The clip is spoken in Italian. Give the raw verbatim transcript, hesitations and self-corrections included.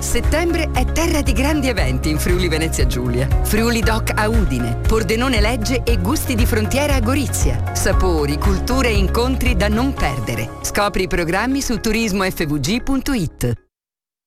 Settembre è terra di grandi eventi in Friuli Venezia Giulia. Friuli Doc a Udine, Pordenone Legge e Gusti di Frontiera a Gorizia. Sapori, culture e incontri da non perdere. Scopri i programmi su turismo f v g punto i t.